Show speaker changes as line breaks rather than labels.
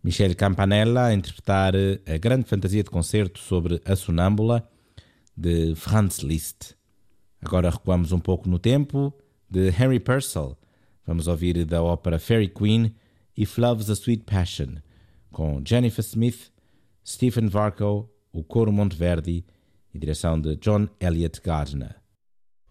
Michele Campanella a interpretar a grande fantasia de concerto sobre a sonâmbula de Franz Liszt. Agora recuamos um pouco no tempo, de Henry Purcell. Vamos ouvir da ópera Fairy Queen If Love's a Sweet Passion, com Jennifer Smith, Stephen Varco, o coro Monteverdi e direção de John Elliott Gardner.